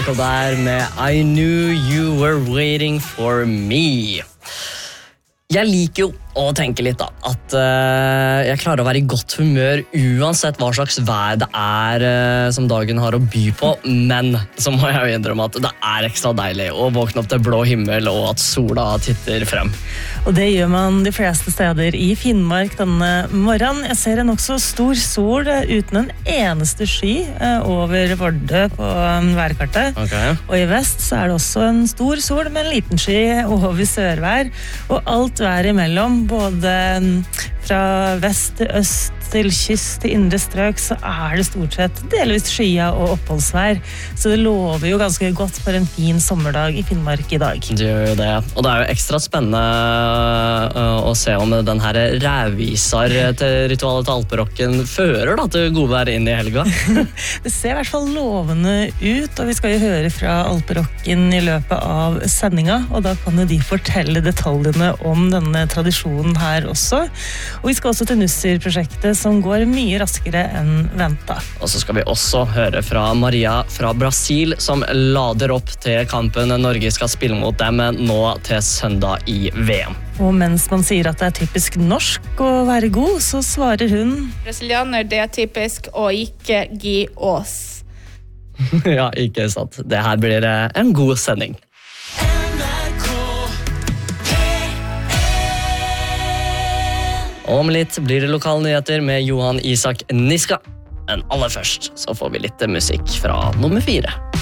Michael der med I Knew You Were Waiting For Me. Jeg liker jo å tenke litt da, at jeg klarer å være i godt humør uansett hva slags vær det som dagen har å by på, men så må jeg jo innrømme at det ekstra deilig å våkne opp til blå himmel og at sola titter frem. Og det gjør man de fleste steder i Finnmark denne morgenen. Jeg ser en også stor sol uten en eneste sky over Vardø på værkartet. Okay. Og i vest så det også en stor sol med en liten sky over sørvær, og alt vær imellom, både fra vest til øst til kyst til indre strøk, så det stort sett delvis skya og oppholdsvær. Så det lover jo ganske godt for en fin sommerdag i Finnmark i dag. Det gjør jo det. Og det jo ekstra spennende å se om den her rævvisar til ritualet til alperocken fører da, til godvær inn i helga. Det ser i hvert fall lovende ut, og vi skal jo høre fra alperocken i løpet av sendinga, og da kan jo de fortelle detaljene om denne tradisjonen her også. Og vi skal også til Nussir-prosjektet, som går mye raskere enn ventet. Og så skal vi også høre fra Maria fra Brasil, som lader opp til kampen Norge skal spille mot dem nå til søndag i VM. Og mens man sier at det typisk norsk å være god, så svarer hun Brasilianer, det typisk å ikke gi oss. Ja, ikke sant. Det her blir en god sending. Om litt blir det lokale nyheter med Johan Isak Niska. Men aller først så får vi litt musikk fra nummer 4.